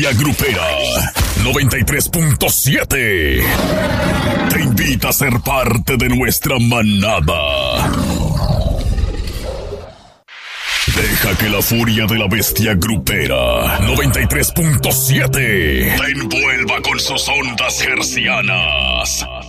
Grupera 93.7 te invita a ser parte de nuestra manada. Deja que la furia de la bestia grupera 93.7 te envuelva con sus ondas hercianas.